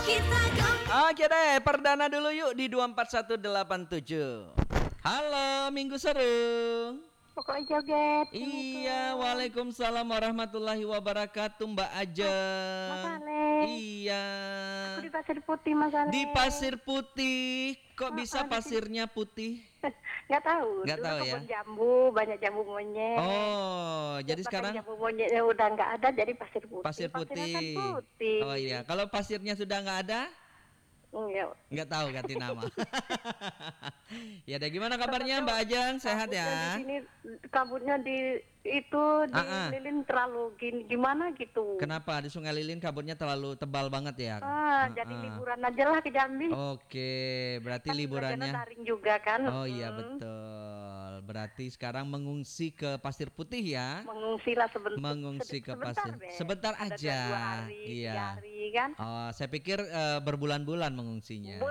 Oke deh, perdana dulu yuk di 24187. Halo, Minggu Seru. Pokoknya joget. Iya, waalaikumsalam warahmatullahi wabarakatuh, Mbak Ajeng. Mas Ale. Iya. Aku di Pasir Putih, Mas Ale. Di Pasir Putih. Kok bisa pasirnya putih? Nggak tahu. Nggak Dulu tahu ya. kebun jambu, banyak jambu monyet. Oh, jadi sekarang jambu monyetnya udah nggak ada, jadi pasir putih. pasir Pasirnya putih. kan putih. Oh iya, kalau pasirnya sudah nggak ada? Iya. Nggak tahu ganti nama. Ya deh, gimana kabarnya Mbak Ajeng? Sehat ya? Di sini kabutnya di lilin terlalu gimana gitu. Kenapa di Sungai Lilin kabutnya terlalu tebal banget ya? Jadi liburan aja lah ke Jambi. Oke, berarti Kan liburannya daring juga kan. Oh iya betul. Berarti sekarang mengungsi ke Pasir Putih ya? Mengungsi lah sebentar. Mengungsi ke pasir. Deh. Sebentar Ada aja. 2 hari, Iya. 3 hari kan. Oh, saya pikir berbulan-bulan mengungsinya.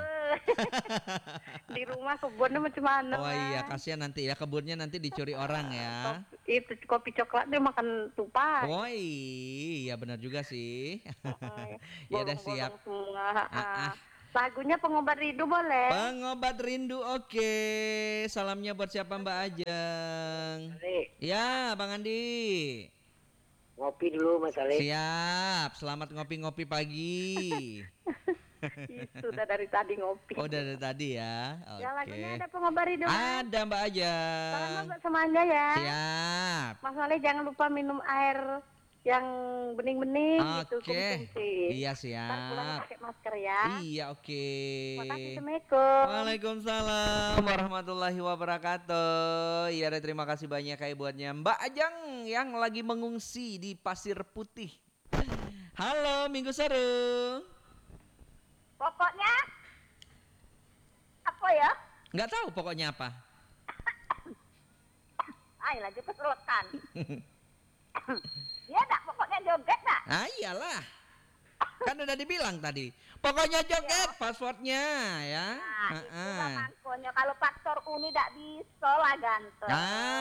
Di rumah kebunnya macam mana? Oh iya, kasihan nanti ya, kebunnya nanti dicuri orang ya. Itu kopi coklat dia makan tupai. Oh iya, benar juga sih. Ya udah siap. Semua. Lagunya Pengobat Rindu boleh? Pengobat Rindu, oke. Salamnya buat siapa Mbak Ajeng? Ya, Bang Andi. Ngopi dulu Mas Ale. Siap, selamat ngopi-ngopi pagi. Itu udah dari tadi ngopi. Oh, udah dari tadi ya. Oke. Ya, lagunya ada Pengobat Rindu. Ada Mbak Ajeng. Salam buat semangga ya. Siap. Mas Ale jangan lupa minum air yang bening-bening gitu. Oke. Iya siap. Ntar pulang pakai masker ya. Iya oke. Makasih, Assalamualaikum. Waalaikumsalam warahmatullahi wabarakatuh. Iya deh, terima kasih banyak kayak buatnya Mbak Ajeng yang lagi mengungsi di Pasir Putih. Halo Minggu Seru. Pokoknya apa ya? Nggak tahu pokoknya apa. Ay lagi keselotan. Ya enggak, pokoknya joget enggak? Ah iyalah. Kan udah dibilang tadi. Pokoknya joget passwordnya ya. Itulah makanya kalau faktor uni enggak bisa lah ganteng.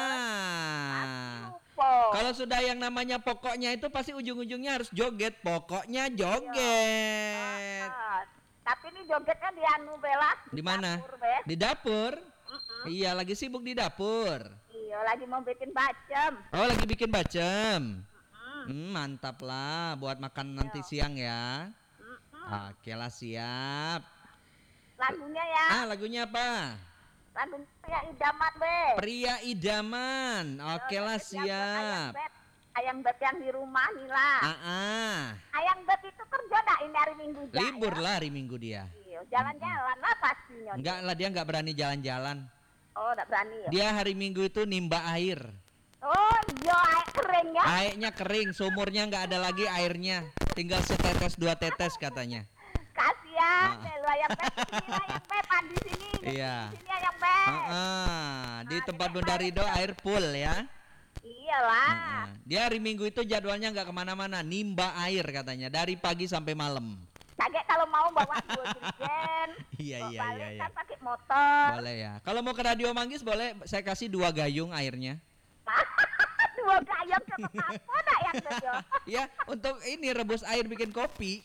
Kalau sudah yang namanya pokoknya itu pasti ujung-ujungnya harus joget. Pokoknya joget. Tapi ini jogetnya di anu Bella. Di mana? Di dapur. Iya, lagi sibuk di dapur. Iya, lagi mau bikin bacem. Oh, lagi bikin bacem. Mantap lah buat makan nanti siang ya. Oke lah, siap. Lagunya ya. Lagunya apa? Lagu Pria Idaman, Be. Pria Idaman. Oke lah, siap. Ayang Bet yang di rumah nih lah. Ayang Bet itu kerja enggak ini hari Minggu aja? Libur lah hari Minggu dia. Iya, jalan-jalan lah pastinya. Enggak lah, dia enggak berani jalan-jalan. Oh, enggak berani ya. Dia hari Minggu itu nimba air. Oh iya, air kering ya. Airnya kering, sumurnya nggak ada lagi airnya. Tinggal setetes 2 tetes katanya. Kasihan, lu ayam Bet, sini ayam Bet, di sini. Iya. Di sini ayam Bet. Di tempat Bunda Rido air full ya. Iyalah. Dia hari Minggu itu jadwalnya nggak kemana-mana, nimba air katanya dari pagi sampai malam. Kaget kalau mau bawa 2 jerigen. Iya. Kan pakai motor. Boleh ya. Kalau mau ke Radio Manggis boleh, saya kasih 2 gayung airnya. 2 gayung sama apa nak yang itu? Ya, untuk ini rebus air bikin kopi.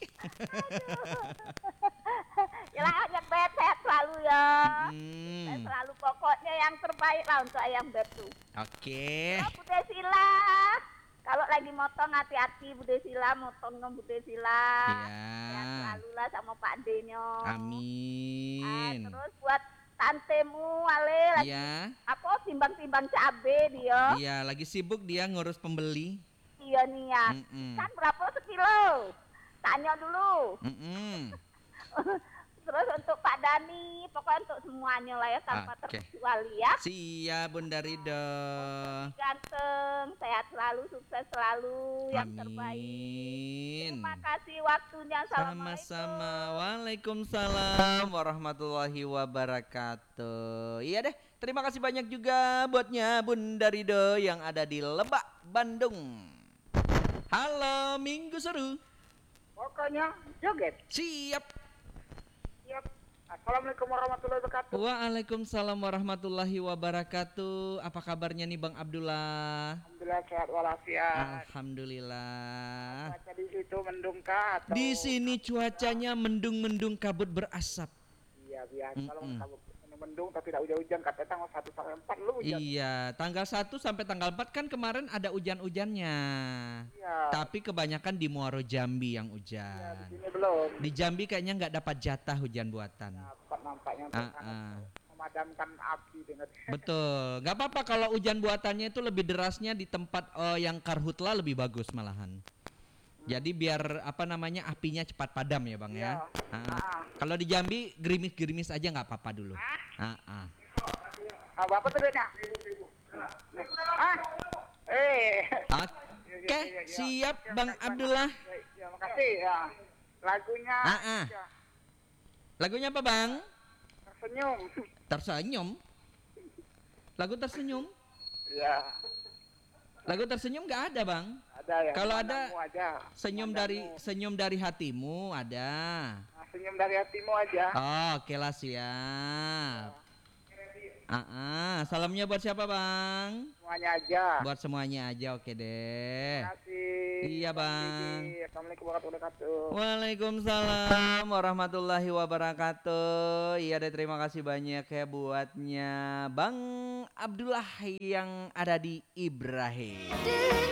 Yalah ayam Bet sehat selalu ya. Sehat selalu, pokoknya yang terbaik lah untuk ayam Bet tuh. Oke. Bu Desila, kalau lagi motong hati-hati Bu Desila, motongnya Bu Desila. Iya. Sehat selalu lah sama Pak Denyo. Amin. Terus buat tantemu Ale lagi apa timbang-timbang cabe dia. Iya, lagi sibuk dia ngurus pembeli. Iya nih ya. Kan berapa sekilo? Tanya dulu. Terus untuk Pak Dani, pokoknya untuk semuanya lah ya tanpa terkecuali ya. Siap Bunda Rido. Ganteng, sehat selalu, sukses selalu, yang terbaik. Terima kasih waktunya. Sama-sama. Waalaikumsalam warahmatullahi wabarakatuh. Iya deh, terima kasih banyak juga buatnya Bunda Rido yang ada di Lebak, Bandung. Halo Minggu Seru. Pokoknya joget. Siap. Assalamualaikum warahmatullahi wabarakatuh. Waalaikumsalam warahmatullahi wabarakatuh. Apa kabarnya nih Bang Abdullah? Alhamdulillah sehat walafiat. Alhamdulillah. Cuaca di situ mendung kah atau? Di sini cuacanya mendung-mendung kabut berasap. Iya biasa kalau kamu mendung tapi tidak hujan-hujan katanya tanggal 1 sampai 4 lu hujan. Iya, tanggal 1 sampai tanggal 4 kan kemarin ada hujan-hujannya. Iya. Tapi kebanyakan di Muaro Jambi yang Iya, di hujan. sini belum. Di Jambi kayaknya nggak dapat jatah hujan buatan. Dapat nampaknya memadamkan api dengan. Betul, nggak apa-apa kalau hujan buatannya itu lebih derasnya di tempat yang karhutla lebih bagus malahan. Jadi biar apa namanya apinya cepat padam ya bang ya. Kalau di Jambi gerimis-gerimis aja nggak apa-apa dulu. Bapak tuh duitnya. Oke, siap Bang Abdullah. Ya, makasih ya. Lagunya. Ya, Lagunya apa bang? tersenyum. Tersenyum. Lagu tersenyum. Ya. Lagu tersenyum nggak ada bang. Ada ya. Kalau ada aja. senyum dari hatimu ada. Nah, senyum dari hatimu aja. Oh, oke lah siap. Salamnya buat siapa bang? Semuanya aja. Buat semuanya aja, oke deh. Terima kasih. Iya bang. Assalamualaikum warahmatullahi wabarakatuh. Waalaikumsalam warahmatullahi wabarakatuh. Iya deh, terima kasih banyak ya buatnya Bang Abdullah yang ada di Ibrahim.